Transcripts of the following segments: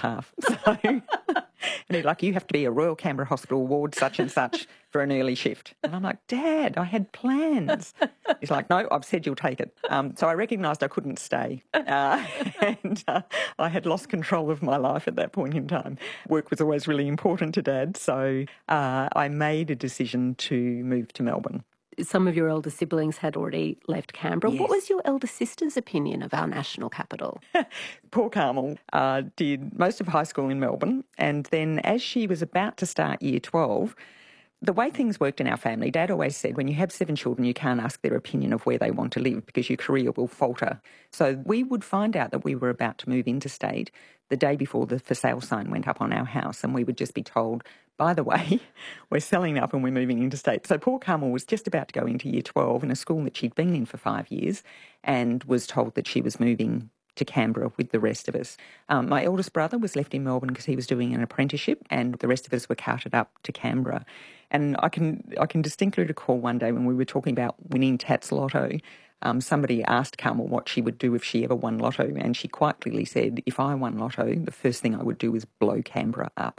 path. So, and he's like, you have to be a Royal Canberra Hospital ward such and such for an early shift. And I'm like, Dad, I had plans. He's like, no, I've said you'll take it. So I recognised I couldn't stay. And I had lost control of my life at that point in time. Work was always really important to Dad. So I made a decision to move to Melbourne. Some of your elder siblings had already left Canberra. Yes. What was your elder sister's opinion of our national capital? Poor Carmel did most of high school in Melbourne, and then as she was about to start year 12, the way things worked in our family, Dad always said, when you have 7 children, you can't ask their opinion of where they want to live because your career will falter. So we would find out that we were about to move interstate the day before the for sale sign went up on our house, and we would just be told, by the way, we're selling up and we're moving interstate. So poor Carmel was just about to go into year 12 in a school that she'd been in for 5 years and was told that she was moving to Canberra with the rest of us. My eldest brother was left in Melbourne because he was doing an apprenticeship, and the rest of us were carted up to Canberra. And I can distinctly recall one day when we were talking about winning Tats Lotto, somebody asked Carmel what she would do if she ever won Lotto, and she quite clearly said, if I won Lotto, the first thing I would do is blow Canberra up.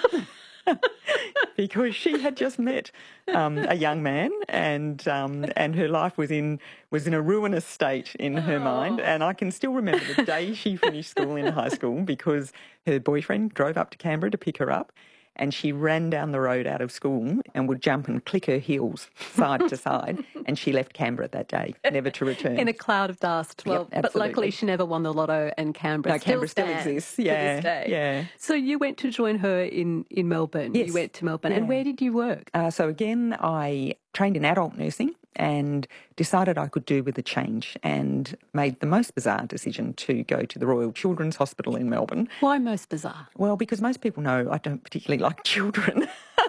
Because she had just met a young man, and her life was in a ruinous state in her mind. And I can still remember the day she finished school in high school, because her boyfriend drove up to Canberra to pick her up, and she ran down the road out of school and would jump and click her heels side to side, and she left Canberra that day, never to return. In a cloud of dust. Well, yep, but luckily she never won the Lotto, and Canberra Canberra still exists. Yeah, to this day. Yeah. So you went to join her in Melbourne. Yes. You went to Melbourne. Yeah. And where did you work? So again, I trained in adult nursing and decided I could do with a change, and made the most bizarre decision to go to the Royal Children's Hospital in Melbourne. Why most bizarre? Well, because most people know I don't particularly like children.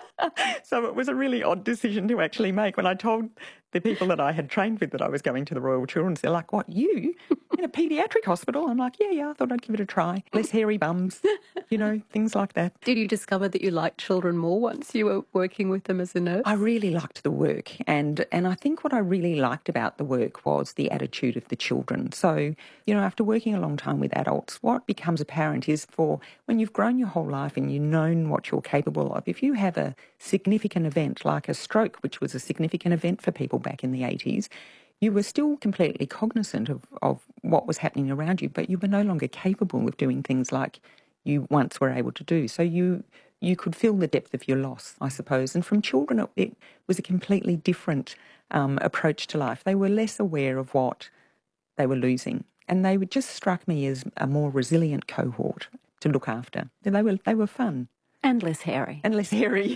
So it was a really odd decision to actually make. When I told the people that I had trained with that I was going to the Royal Children's, they're like, what, you? In a paediatric hospital? I'm like, yeah, I thought I'd give it a try. Less hairy bums, things like that. Did you discover that you liked children more once you were working with them as a nurse? I really liked the work, and I think what I really liked about the work was the attitude of the children. So, after working a long time with adults, what becomes apparent is, for when you've grown your whole life and you've known what you're capable of, if you have a significant event like a stroke, which was a significant event for people back in the 80s, you were still completely cognizant of what was happening around you, but you were no longer capable of doing things like you once were able to do. So you could feel the depth of your loss, I suppose. And from children, it was a completely different approach to life. They were less aware of what they were losing, and they just struck me as a more resilient cohort to look after. They were fun. And less hairy. And less hairy.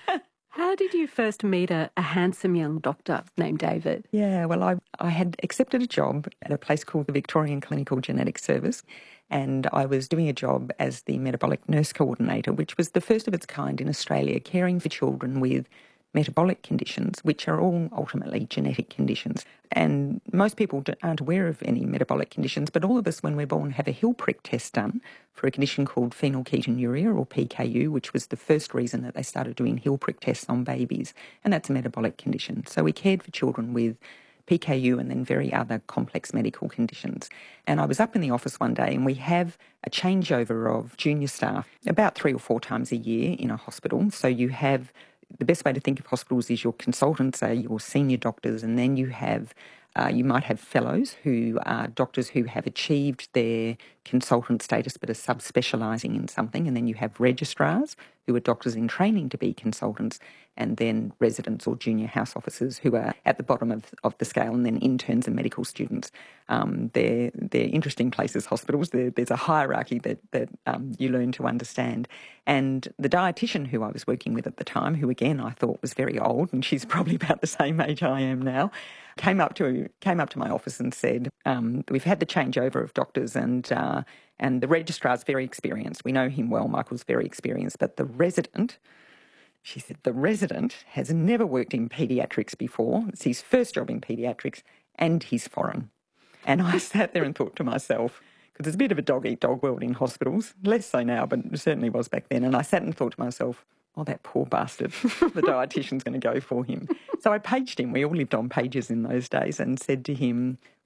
How did you first meet a handsome young doctor named David? Yeah, well, I had accepted a job at a place called the Victorian Clinical Genetics Service, and I was doing a job as the metabolic nurse coordinator, which was the first of its kind in Australia, caring for children with metabolic conditions, which are all ultimately genetic conditions. And most people aren't aware of any metabolic conditions, but all of us, when we're born, have a Hill prick test done for a condition called phenylketonuria, or PKU, which was the first reason that they started doing Hill prick tests on babies. And that's a metabolic condition. So we cared for children with PKU and then very other complex medical conditions. And I was up in the office one day, and we have a changeover of junior staff about 3 or 4 times a year in a hospital. So you have, the best way to think of hospitals is your consultants are your senior doctors, and then you have you might have fellows who are doctors who have achieved their consultant status but are subspecialising in something, and then you have registrars who are doctors in training to be consultants, and then residents or junior house officers who are at the bottom of the scale, and then interns and medical students. They're interesting places, hospitals. There's a hierarchy that you learn to understand. And the dietitian who I was working with at the time, who again I thought was very old, and she's probably about the same age I am now, came up to my office and said, we've had the changeover of doctors, and the registrar's very experienced. We know him well. Michael's very experienced. But the resident, she said, the resident has never worked in paediatrics before. It's his first job in paediatrics, and he's foreign. And I sat there and thought to myself, because it's a bit of a dog-eat-dog world in hospitals, less so now, but it certainly was back then. And I sat and thought to myself, oh, that poor bastard, the dietitian's going to go for him. So I paged him. We all lived on pages in those days, and said to him,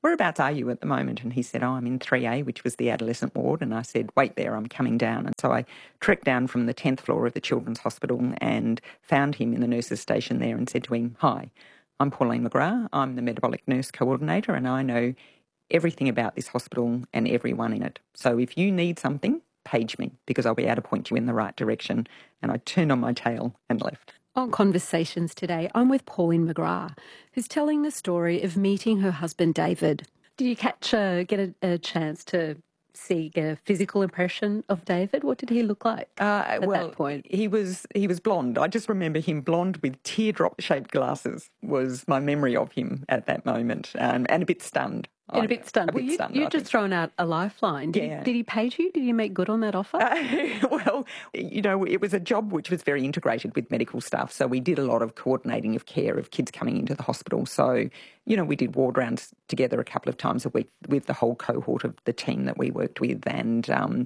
whereabouts are you at the moment? And he said, oh, I'm in 3A, which was the adolescent ward. And I said, wait there, I'm coming down. And so I trekked down from the 10th floor of the Children's Hospital and found him in the nurses' station there and said to him, hi, I'm Pauline McGrath. I'm the metabolic nurse coordinator and I know everything about this hospital and everyone in it. So if you need something, page me because I'll be able to point you in the right direction. And I turned on my tail and left. On Conversations today, I'm with Pauline McGrath, who's telling the story of meeting her husband, David. Did you get a chance to get a physical impression of David? What did he look like at that point? He was blonde. I just remember him blonde with teardrop-shaped glasses was my memory of him at that moment, and a bit stunned. And a bit stunned. You've just thrown out a lifeline. Did he page you? Did you make good on that offer? It was a job which was very integrated with medical stuff. So we did a lot of coordinating of care of kids coming into the hospital. So, we did ward rounds together a couple of times a week with the whole cohort of the team that we worked with. And,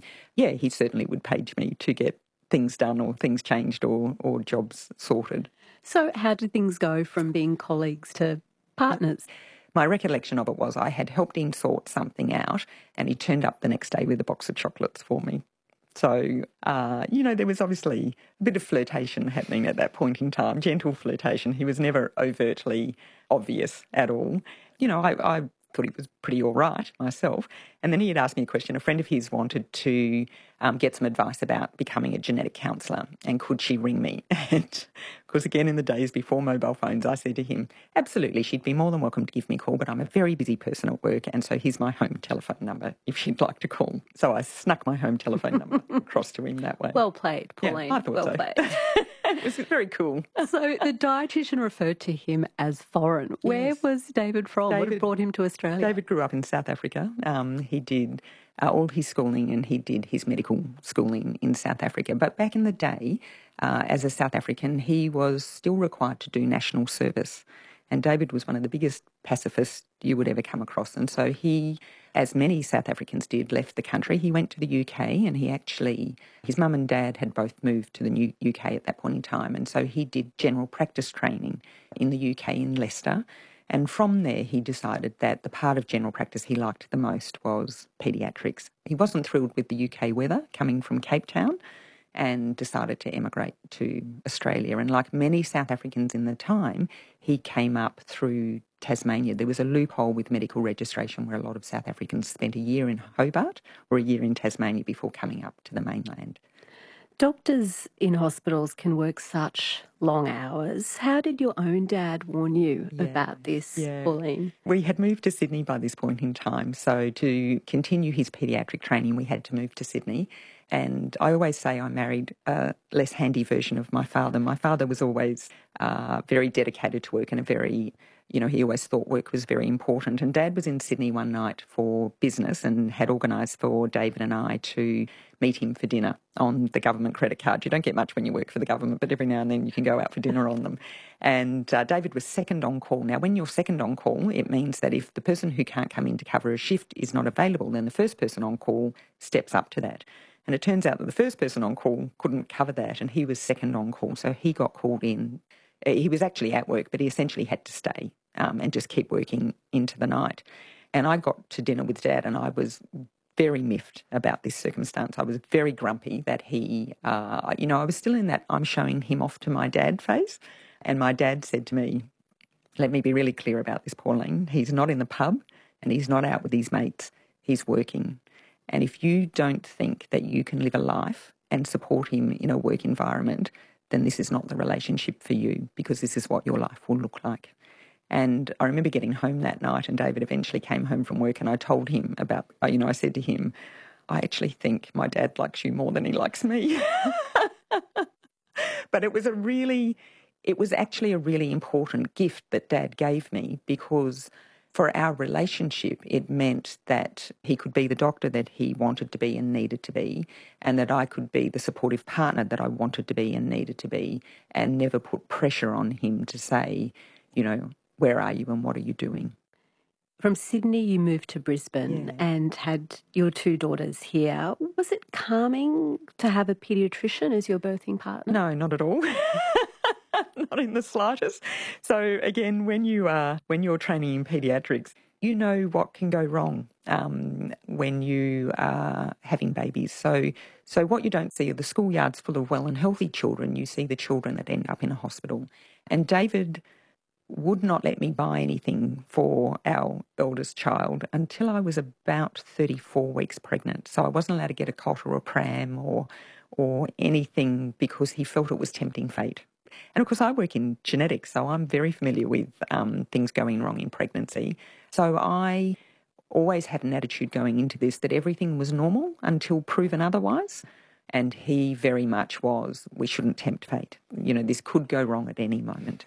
he certainly would page me to get things done or things changed or jobs sorted. So how did things go from being colleagues to partners? My recollection of it was I had helped him sort something out and he turned up the next day with a box of chocolates for me. So, there was obviously a bit of flirtation happening at that point in time, gentle flirtation. He was never overtly obvious at all. I thought he was pretty all right myself. And then he had asked me a question. A friend of his wanted to get some advice about becoming a genetic counsellor and could she ring me? And of course, again, in the days before mobile phones, I said to him, absolutely, she'd be more than welcome to give me a call, but I'm a very busy person at work and so here's my home telephone number if she'd like to call. So I snuck my home telephone number across to him that way. Well played, Pauline. Yeah, I thought so. Played. It was very cool. So the dietitian referred to him as foreign. Where was David from? What had brought him to Australia? David grew up in South Africa. He did all his schooling and he did his medical schooling in South Africa. But back in the day, as a South African, he was still required to do national service. And David was one of the biggest pacifists you would ever come across. And so he, as many South Africans did, left the country. He went to the UK and his mum and dad had both moved to the UK at that point in time. And so he did general practice training in the UK in Leicester. And from there, he decided that the part of general practice he liked the most was paediatrics. He wasn't thrilled with the UK weather coming from Cape Town and decided to emigrate to Australia. And like many South Africans in the time, he came up through Tasmania. There was a loophole with medical registration where a lot of South Africans spent a year in Hobart or a year in Tasmania before coming up to the mainland. Doctors in hospitals can work such long hours. How did your own dad warn you about this, Pauline? We had moved to Sydney by this point in time, so to continue his paediatric training, we had to move to Sydney. And I always say I married a less handy version of my father. My father was always very dedicated to work and he always thought work was very important. And Dad was in Sydney one night for business and had organised for David and I to meet him for dinner on the government credit card. You don't get much when you work for the government, but every now and then you can go out for dinner on them. And David was second on call. Now, when you're second on call, it means that if the person who can't come in to cover a shift is not available, then the first person on call steps up to that. And it turns out that the first person on call couldn't cover that and he was second on call. So he got called in. He was actually at work, but he essentially had to stay and just keep working into the night. And I got to dinner with Dad and I was very miffed about this circumstance. I was very grumpy that I was still in that I'm showing him off to my dad phase. And my dad said to me, let me be really clear about this, Pauline. He's not in the pub and he's not out with his mates. He's working. And if you don't think that you can live a life and support him in a work environment, then this is not the relationship for you because this is what your life will look like. And I remember getting home that night and David eventually came home from work and I told him about, I said to him, I actually think my dad likes you more than he likes me. But it was actually a really important gift that Dad gave me because for our relationship, it meant that he could be the doctor that he wanted to be and needed to be, and that I could be the supportive partner that I wanted to be and needed to be, and never put pressure on him to say, where are you and what are you doing? From Sydney, you moved to Brisbane and had your two daughters here. Was it calming to have a paediatrician as your birthing partner? No, not at all. Not in the slightest. So again, when you're training in paediatrics, you know what can go wrong when you are having babies. So what you don't see are the schoolyards full of well and healthy children. You see the children that end up in a hospital. And David would not let me buy anything for our eldest child until I was about 34 weeks pregnant. So I wasn't allowed to get a cot or a pram or anything because he felt it was tempting fate. And of course, I work in genetics, so I'm very familiar with things going wrong in pregnancy. So I always had an attitude going into this that everything was normal until proven otherwise. And he very much was, we shouldn't tempt fate. You know, this could go wrong at any moment.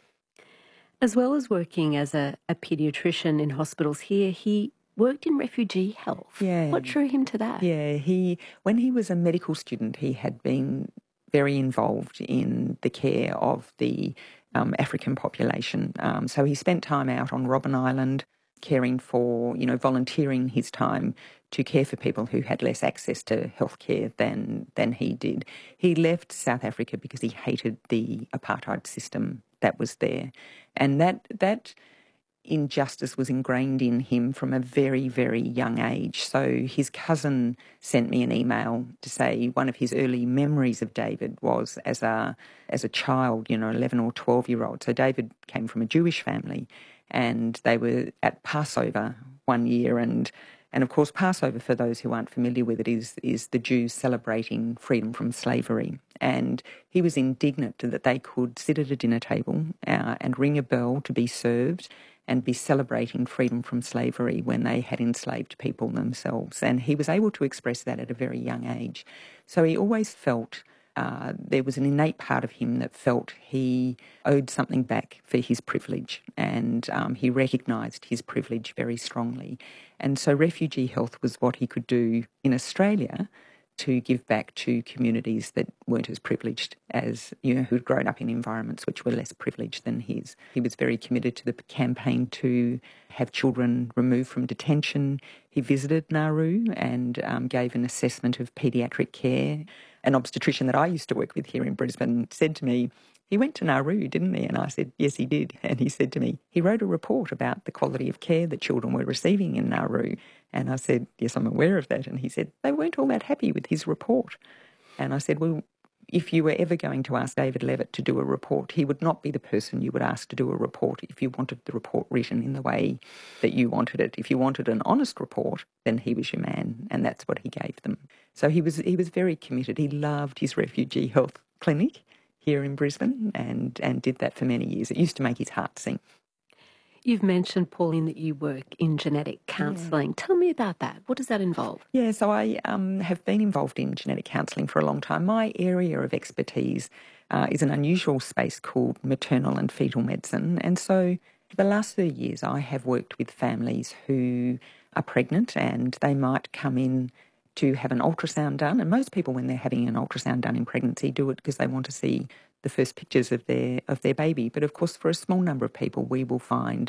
As well as working as a paediatrician in hospitals here, he worked in refugee health. Yeah. What drew him to that? Yeah, when he was a medical student, he had been very involved in the care of the African population. So he spent time out on Robben Island caring for, volunteering his time to care for people who had less access to healthcare than he did. He left South Africa because he hated the apartheid system that was there. And that injustice was ingrained in him from a very, very young age. So his cousin sent me an email to say one of his early memories of David was as a child, 11 or 12-year-old. So David came from a Jewish family and they were at Passover one year and of course, Passover, for those who aren't familiar with it, is the Jews celebrating freedom from slavery. And he was indignant that they could sit at a dinner table and ring a bell to be served and be celebrating freedom from slavery when they had enslaved people themselves. And he was able to express that at a very young age. So he always felt there was an innate part of him that felt he owed something back for his privilege, and he recognised his privilege very strongly. And so refugee health was what he could do in Australia to give back to communities that weren't as privileged as, who'd grown up in environments which were less privileged than his. He was very committed to the campaign to have children removed from detention. He visited Nauru and gave an assessment of paediatric care. An obstetrician that I used to work with here in Brisbane said to me, he went to Nauru, didn't he? And I said, yes, he did. And he said to me, he wrote a report about the quality of care that children were receiving in Nauru. And I said, yes, I'm aware of that. And he said, they weren't all that happy with his report. And I said, well, if you were ever going to ask David Levitt to do a report, he would not be the person you would ask to do a report if you wanted the report written in the way that you wanted it. If you wanted an honest report, then he was your man, and that's what he gave them. So he was very committed. He loved his refugee health clinic here in Brisbane and did that for many years. It used to make his heart sing. You've mentioned, Pauline, that you work in genetic counselling. Yeah. Tell me about that. What does that involve? Yeah, so I have been involved in genetic counselling for a long time. My area of expertise is an unusual space called maternal and fetal medicine. And so for the last 30 years, I have worked with families who are pregnant and they might come in to have an ultrasound done. And most people, when they're having an ultrasound done in pregnancy, do it because they want to see the first pictures of their baby. But of course, for a small number of people, we will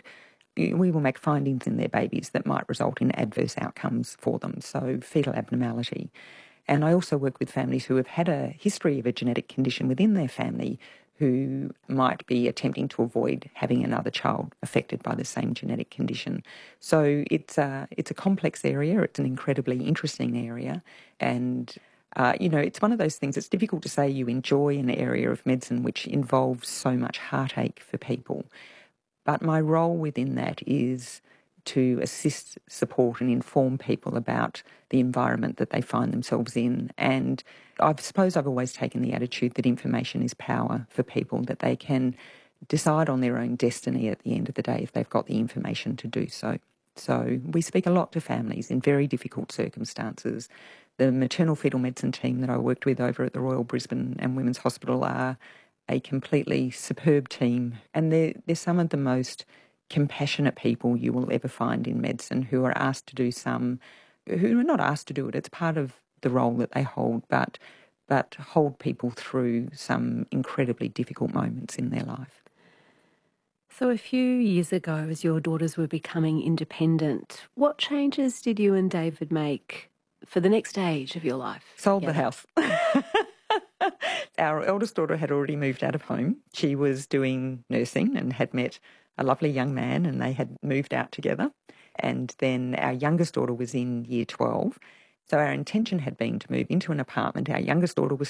make findings in their babies that might result in adverse outcomes for them, so fetal abnormality. And I also work with families who have had a history of a genetic condition within their family who might be attempting to avoid having another child affected by the same genetic condition. So it's a complex area. It's an incredibly interesting area. And, it's one of those things, it's difficult to say you enjoy an area of medicine which involves so much heartache for people. But my role within that is to assist, support and inform people about the environment that they find themselves in. And I suppose I've always taken the attitude that information is power for people, that they can decide on their own destiny at the end of the day if they've got the information to do so. So we speak a lot to families in very difficult circumstances. The maternal fetal medicine team that I worked with over at the Royal Brisbane and Women's Hospital are a completely superb team, and they're some of the most compassionate people you will ever find in medicine, who are not asked to do it. It's part of the role that they hold, but hold people through some incredibly difficult moments in their life. So a few years ago, as your daughters were becoming independent, what changes did you and David make for the next stage of your life? Sold the house. Our eldest daughter had already moved out of home. She was doing nursing and had met a lovely young man, and they had moved out together. And then our youngest daughter was in year 12. So our intention had been to move into an apartment. Our youngest daughter was